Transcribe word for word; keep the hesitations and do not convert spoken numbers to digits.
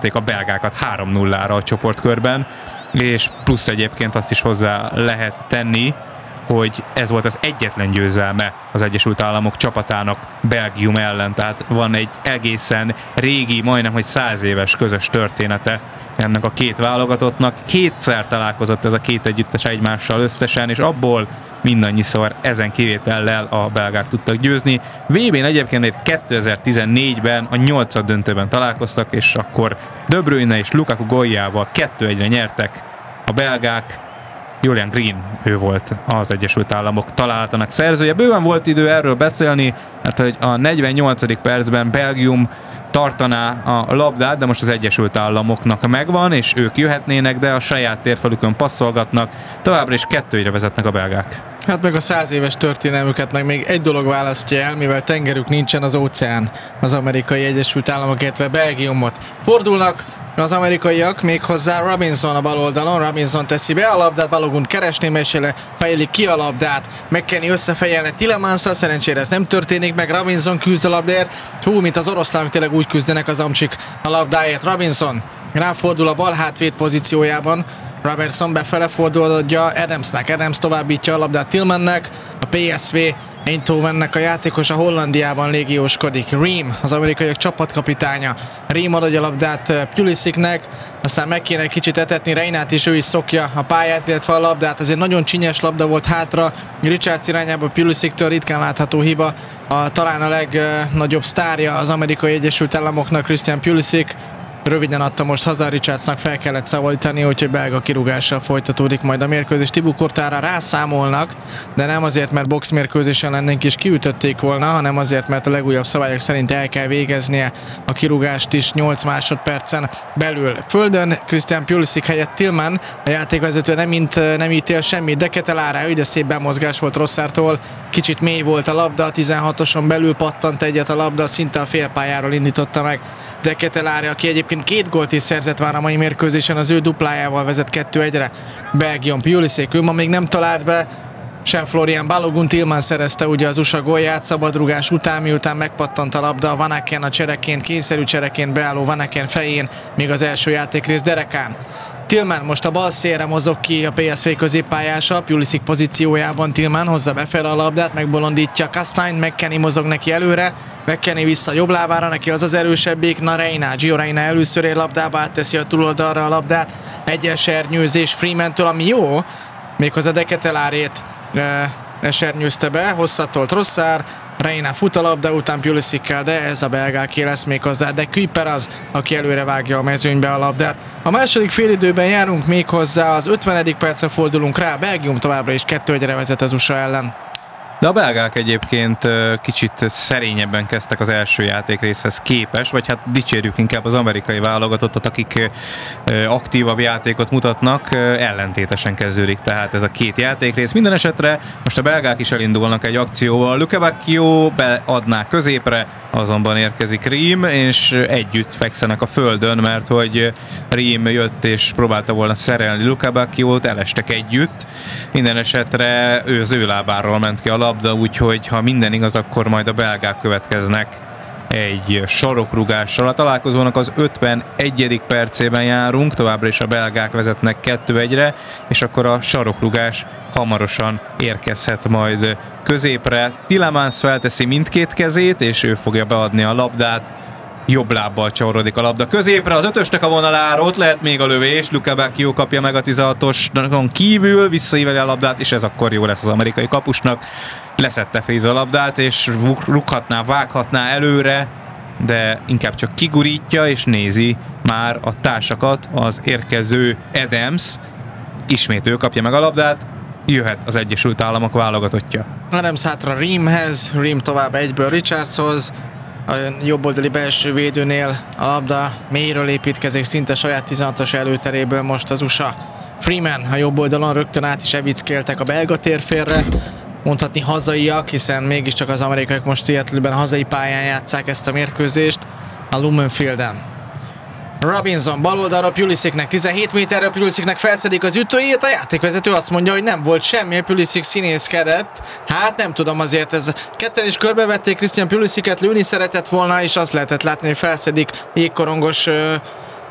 legyőzték a belgákat három nullára a csoportkörben, és plusz egyébként azt is hozzá lehet tenni, hogy ez volt az egyetlen győzelme az Egyesült Államok csapatának Belgium ellen, tehát van egy egészen régi, majdnem hogy száz éves közös története ennek a két válogatottnak. Hétszer találkozott ez a két együttes egymással összesen, és abból mindannyiszor ezen kivétellel a belgák tudtak győzni. vé bén egyébként kétezer-tizennégyben a nyolcad döntőben találkoztak, és akkor De Bruyne és Lukaku góljával kettő egyre nyertek a belgák. Julian Green, ő volt az Egyesült Államok találatának szerzője. Bőven volt idő erről beszélni, mert hogy a negyvennyolcadik percben Belgium tartaná a labdát, de most az Egyesült Államoknak megvan, és ők jöhetnének, de a saját térfelükön passzolgatnak. Továbbra is kettő egyre vezetnek a belgák. Hát meg a száz éves történelmüket meg még egy dolog választja el, mivel tengerük nincsen, az óceán. Az Amerikai Egyesült Államok, illetve Belgiumot fordulnak az amerikaiak, méghozzá Robinson a bal oldalon. Robinson teszi be a labdát, Balogun keresné, Mesele fejeli ki a labdát, McKennie összefejelne Tielemans-szal, szerencsére ez nem történik meg. Robinson küzd a labdért, hú, mint az oroszlánok, tényleg úgy küzdenek az amcsik a labdáért. Robinson ráfordul a bal hátvéd pozíciójában, Robertson befele fordulódja Adamsnak, Adams továbbítja a labdát Tillmannek, a pé es vé Eindhovennek a játékos a Hollandiában légióskodik. Ream, az amerikaiak csapatkapitánya. Ream adja a labdát Pulisicnek, aztán meg kéne egy kicsit etetni Reinát is, ő is szokja a pályát, illetve a labdát. Ez egy nagyon csinyes labda volt hátra, Richards irányába, Pulisictől ritkán látható hiba. A, talán a legnagyobb sztárja az Amerikai Egyesült Államoknak, Christian Pulisic. Röviden adta most haza, Richardsnak fel kellett szabadítani, úgyhogy belga kirúgással folytatódik majd a mérkőzés. Thibaut Courtoisra rászámolnak, de nem azért, mert boxmérkőzésen lennénk és kiütötték volna, hanem azért, mert a legújabb szabályok szerint el kell végeznie a kirúgást is nyolc másodpercen belül. Földön Christian Pulisic helyett Tillman, a játékvezető nem, int, nem ítél semmit, de Ketelára, ugye szép bemozgás volt Rosszártól, kicsit mély volt a labda, a tizenhatoson belül pattant egyet a labda, szinte a félpályáról indította meg de Ketelára, aki egyébként két gólt is szerzett már a mai mérkőzésen, az ő duplájával vezet kettő egyre. Belgium, Pulisic, ő ma még nem talált be, sem Florian Balogun, Tillman szerezte ugye az u es á gólját szabadrugás után, miután megpattant a labda, Van Aken a csereként, kényszerű csereként beálló Van Aken fején, még az első játékrész derekán. Tillman most a bal szélre mozog ki a pé es vé középpályása, Pulisic pozíciójában Tillman hozza befele a labdát, megbolondítja Castagne, McKennie mozog neki előre, McKennie vissza jobb lábára, neki az az erősebbik, na Reina, Gio Reina először ér labdába, átteszi a túloldalra a labdát, egy esernyőzés Freeman-től, ami jó, méghozzá de Ketelárét e, esernyőzte be, hosszatolt Rosszár, Reina fut a labda után Pulisickel, de ez a belgáké lesz még hozzá, de Kuiper az, aki előre vágja a mezőnybe a labdát. A második félidőben járunk még hozzá, az ötvenedik percre fordulunk rá, Belgium továbbra is kettő egyre vezet az u es á ellen. De a belgák egyébként kicsit szerényebben kezdtek az első játékrészhez képes, vagy hát dicsérjük inkább az amerikai válogatottat, akik aktívabb játékot mutatnak, ellentétesen kezdődik tehát ez a két játékrész. Minden esetre most a belgák is elindulnak egy akcióval, Luke Bacchio beadná középre, azonban érkezik Ream, és együtt fekszenek a földön, mert hogy Ream jött és próbálta volna szerelni Luke Bacchiót, elestek együtt. Minden esetre ő az ő lábáról ment ki a labda, úgyhogy ha minden igaz, akkor majd a belgák következnek egy sarokrúgással. A találkozónak az ötvenegyedik percében járunk, továbbra is a belgák vezetnek kettő egyre, és akkor a sarokrúgás hamarosan érkezhet majd középre. Tielemans felteszi mindkét kezét, és ő fogja beadni a labdát. Jobb lábbal csavarodik a labda középre, az ötösnek a vonalára, ott lehet még a lövés, Luke Bacchio kapja meg a tizenhatoson kívül, visszaíveli a labdát, és ez akkor jó lesz az amerikai kapusnak. Leszette Fríz a labdát, és rúghatná, vághatná előre, de inkább csak kigurítja, és nézi már a társakat, az érkező Adams. Ismét ő kapja meg a labdát, jöhet az Egyesült Államok válogatottja. Adams hátra Reamhez, Ream tovább egyből Richardshoz, a jobboldali belső védőnél a labda mélyről építkezik, szinte saját tizenhatos előteréből most az u es á. Freeman a jobb oldalon, rögtön át is evickéltek a belga térfélre, mondhatni hazaiak, hiszen mégiscsak az amerikaiak most Seattle-ben hazai pályán játsszák ezt a mérkőzést, a Lumen Fielden. Robinson bal oldalra Pulisicnek, tizenhét méterre Pulisicnek felszedik az ütőjét, a játékvezető azt mondja, hogy nem volt semmi, Pulisic színészkedett. Hát nem tudom, azért ez ketten is körbevették, Christian Pulisicet lőni szeretett volna, és azt lehetett látni, hogy felszedik jégkorongos